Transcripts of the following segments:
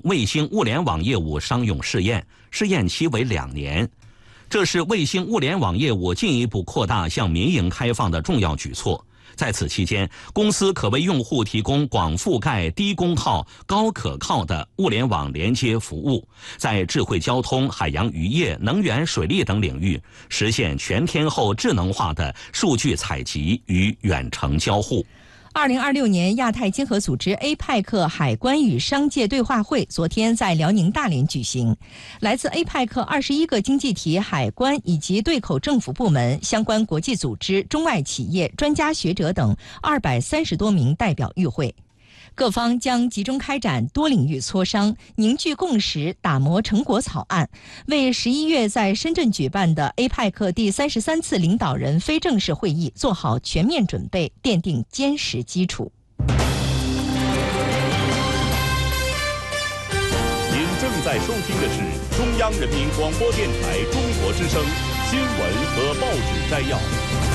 卫星物联网业务商用试验，试验期为2年。这是卫星物联网业务进一步扩大向民营开放的重要举措。在此期间，公司可为用户提供广覆盖、低功耗、高可靠的物联网连接服务，在智慧交通、海洋渔业、能源、水利等领域实现全天候智能化的数据采集与远程交互。 2026年亚太经合组织 APEC 海关与商界对话会昨天在辽宁大连举行，来自 APEC 21个经济体海关以及对口政府部门、相关国际组织、中外企业、专家学者等230多名代表与会。各方将集中开展多领域磋商，凝聚共识，打磨成果草案，为11月在深圳举办的 APEC 第33次领导人非正式会议做好全面准备，奠定坚实基础。 您正在收听的是中央人民广播电台中国之声新闻和报纸摘要。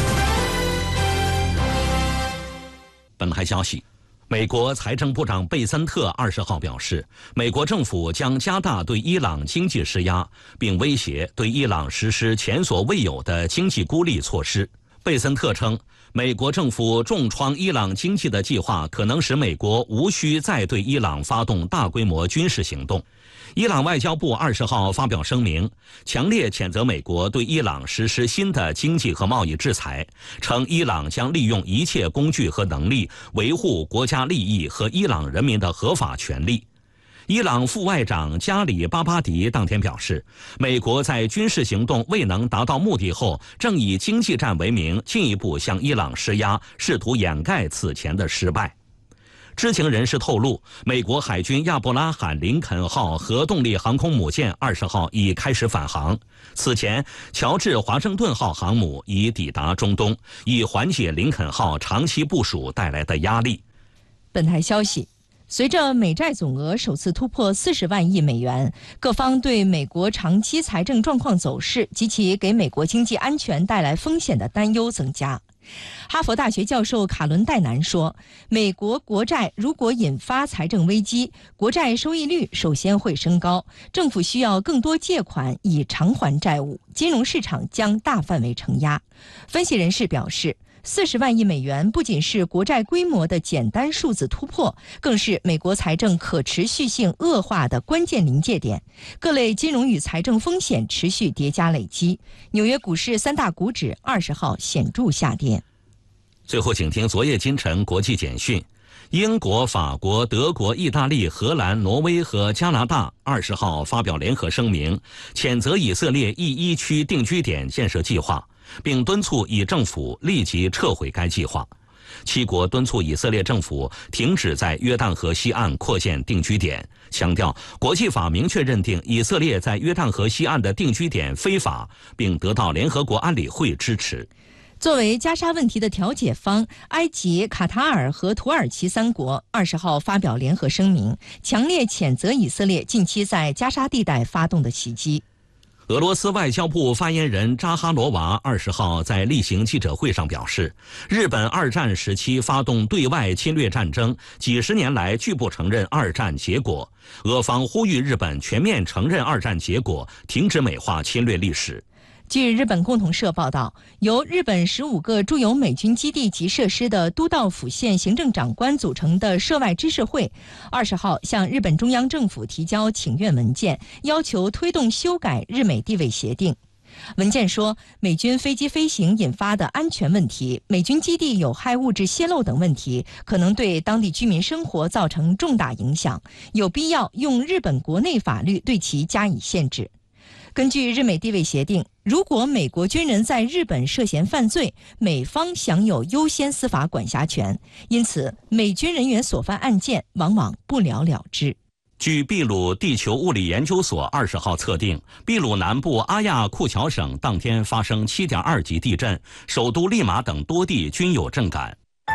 本台消息。美国财政部长贝森特20号表示，美国政府将加大对伊朗经济施压，并威胁对伊朗实施前所未有的经济孤立措施。贝森特称，美国政府重创伊朗经济的计划可能使美国无需再对伊朗发动大规模军事行动。伊朗外交部20号发表声明，强烈谴责美国对伊朗实施新的经济和贸易制裁，称伊朗将利用一切工具和能力维护国家利益和伊朗人民的合法权利。伊朗副外长加里巴巴迪当天表示，美国在军事行动未能达到目的后，正以经济战为名进一步向伊朗施压，试图掩盖此前的失败。知情人士透露，美国海军亚伯拉罕·林肯号核动力航空母舰20号已开始返航。此前，乔治·华盛顿号航母已抵达中东，以缓解林肯号长期部署带来的压力。 本台消息。随着美债总额首次突破40万亿美元，各方对美国长期财政状况走势及其给美国经济安全带来风险的担忧增加。哈佛大学教授卡伦·戴南说，美国国债如果引发财政危机，国债收益率首先会升高，政府需要更多借款以偿还债务，金融市场将大范围承压。分析人士表示，40万亿美元不仅是国债规模的简单数字突破，更是美国财政可持续性恶化的关键临界点。各类金融与财政风险持续叠加累积，纽约股市3大股指20号显著下跌。 最后，请听昨夜今晨国际简讯。英国、法国、德国、意大利、荷兰、挪威和加拿大20号发表联合声明，谴责以色列E1区定居点建设计划，并敦促以政府立即撤回该计划。7国敦促以色列政府停止在约旦河西岸扩建定居点，强调国际法明确认定以色列在约旦河西岸的定居点非法，并得到联合国安理会支持。 作为加沙问题的调解方，埃及、卡塔尔和土耳其3国20号发表联合声明，强烈谴责以色列近期在加沙地带发动的袭击。 俄罗斯外交部发言人扎哈罗娃20号在例行记者会上表示，日本2战时期发动对外侵略战争，几十年来拒不承认2战结果。俄方呼吁日本全面承认2战结果，停止美化侵略历史。 据日本共同社报道，由日本15个驻有美军基地及设施的都道府县行政长官组成的涉外知事会20号向日本中央政府提交请愿文件，要求推动修改日美地位协定。文件说，美军飞机飞行引发的安全问题、美军基地有害物质泄漏等问题，可能对当地居民生活造成重大影响，有必要用日本国内法律对其加以限制。根据日美地位协定，如果美国军人在日本涉嫌犯罪，美方享有优先司法管辖权，因此美军人员所犯案件往往不了了之。 据秘鲁地球物理研究所20号测定，秘鲁南部阿亚库乔省当天发生7.2级地震，首都利马等多地均有震感。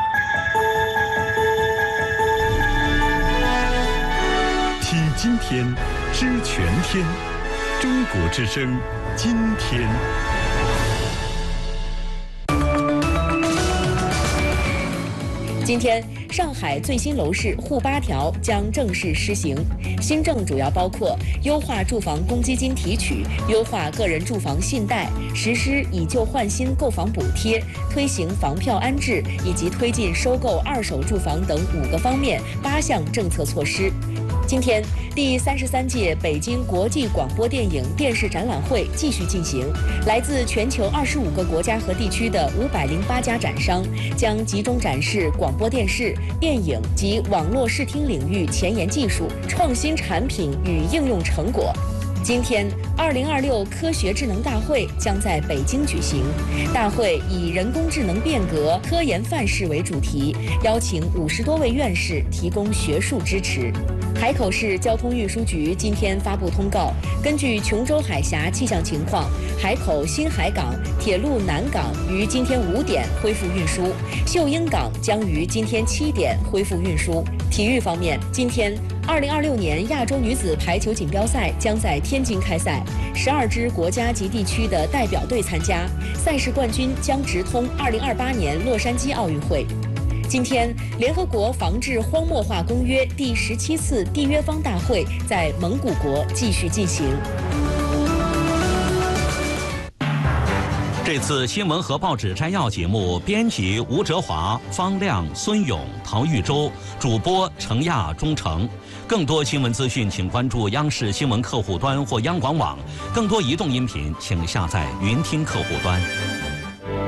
听今天，知全天。中国之声，今天。 今天，上海最新楼市沪8条将正式施行。新政主要包括优化住房公积金提取、优化个人住房信贷、实施以旧换新购房补贴、推行房票安置以及推进收购二手住房等5个方面8项政策措施。今天，第33届北京国际广播电影电视展览会继续进行。来自全球25个国家和地区的508家展商将集中展示广播电视、电影及网络视听领域前沿技术、创新产品与应用成果。今天，2026科学智能大会将在北京举行。大会以人工智能变革、科研范式为主题，邀请50多位院士提供学术支持。海口市交通运输局今天发布通告，根据琼州海峡气象情况，海口新海港铁路南港于今天5点恢复运输，秀英港将于今天7点恢复运输。体育方面，今天2026年亚洲女子排球锦标赛将在天津开赛，12支国家及地区的代表队参加，赛事冠军将直通2028年洛杉矶奥运会。今天，联合国防治荒漠化公约第17次缔约方大会在蒙古国继续进行。 这次新闻和报纸摘要节目，编辑吴哲华、方亮、孙勇、陶玉洲，主播程亚、钟诚。更多新闻资讯，请关注央视新闻客户端或央广网。更多移动音频，请下载云听客户端。